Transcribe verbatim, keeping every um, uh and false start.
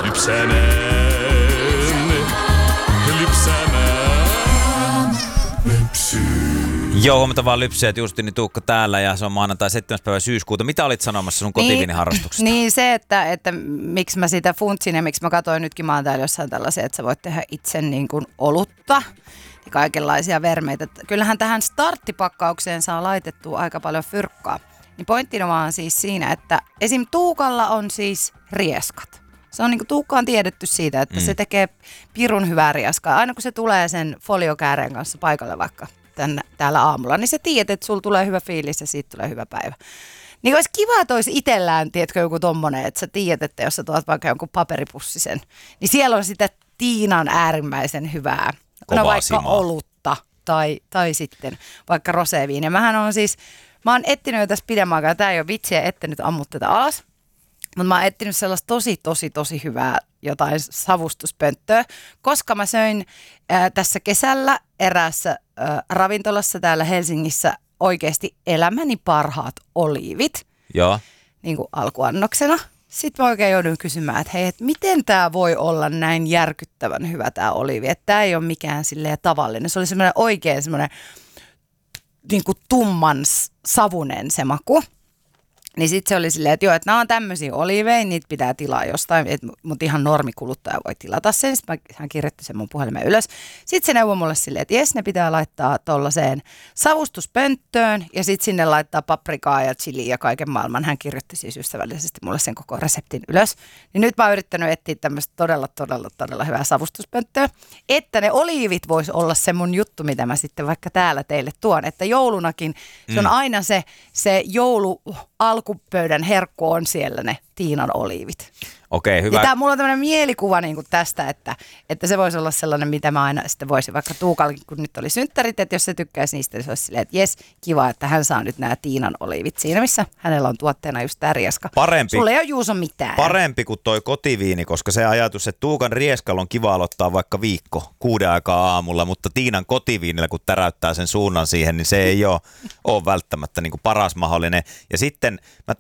Lypsämään, lypsämään, lypsy. Joo, huomenta vaan Lypsy ja Justini Tuukka täällä ja se on maanantai seitsemäs päivä syyskuuta. Mitä olit sanomassa sun kotiviiniharrastuksesta? Niin, niin se, että, että miksi mä sitä funtsin ja miksi mä katsoin nytkin, mä oon täällä jossain tällaisia, että sä voit tehdä itse niin kuin olutta ja kaikenlaisia vermeitä. Kyllähän tähän starttipakkaukseen saa laitettua aika paljon fyrkkaa. Niin pointtina vaan siis siinä, että esim. Tuukalla on siis rieskat. Se on niin kuin Tuukka on tiedetty siitä, että mm. se tekee pirun hyvää rieskaa. Aina kun se tulee sen foliokääreen kanssa paikalle vaikka tänne, täällä aamulla, niin se tiedät, että sulla tulee hyvä fiilis ja siitä tulee hyvä päivä. Niin olisi kiva, että olisi itsellään, tiedätkö, joku tommonen, että sä tiedät, että jos sä tuot vaikka jonkun paperipussisen, niin siellä on sitä Tiinan äärimmäisen hyvää. No vaikka simaa. Olutta tai, tai sitten vaikka roseviiniä. Mähän on siis, mä oon etsinyt jo tässä pidemmän aikaa, tää ei ole vitsiä, ette nyt ammut tätä alas. Mutta mä oon etsinyt sellaista tosi, tosi, tosi hyvää jotain savustuspönttöä, koska mä söin ää, tässä kesällä eräässä ää, ravintolassa täällä Helsingissä oikeasti elämäni parhaat oliivit. Joo. Niin kuin alkuannoksena. Sitten mä oikein joudun kysymään, että hei, että miten tää voi olla näin järkyttävän hyvä tää oliivi, että tää ei ole mikään silleen tavallinen. Se oli semmoinen oikein semmoinen niin kuin tumman savunen se maku. Niin sitten se oli silleen, että joo, että nämä on tämmöisiä oliiveja, niitä pitää tilaa jostain, mutta ihan normikuluttaja voi tilata sen. Sitten hän kirjoitti sen mun puhelimeen ylös. Sitten se neuvoi mulle silleen, että jes, ne pitää laittaa tollaiseen savustuspönttöön ja sitten sinne laittaa paprikaa ja chiliä ja kaiken maailman. Hän kirjoitti siis ystävällisesti mulle sen koko reseptin ylös. Niin nyt mä oon yrittänyt etsiä tämmöistä todella, todella, todella hyvää savustuspönttöä, että ne oliivit vois olla se mun juttu, mitä mä sitten vaikka täällä teille tuon. Että joulunakin se on aina se, se joulu alkupöydän herkku on siellä ne Tiinan oliivit. Okei, hyvä. Ja tää, mulla on tämmöinen mielikuva niin kuin tästä, että, että se voisi olla sellainen, mitä mä aina sitten voisin vaikka Tuukallakin, kun nyt oli synttärit, että jos se tykkäisi niistä, niin se olisi silleen, että jes, kiva, että hän saa nyt nämä Tiinan oliivit siinä, missä hänellä on tuotteena just tää rieska. Parempi. Sulla ei ole Juuso mitään. Parempi kuin toi kotiviini, koska se ajatus, että Tuukan rieskalla on kiva aloittaa vaikka viikko kuuden aikaa aamulla, mutta Tiinan kotiviinillä, kun täräyttää sen suunnan siihen, niin se ei ole, ole välttämättä niin kuin paras mahdollinen. Ja sitten mä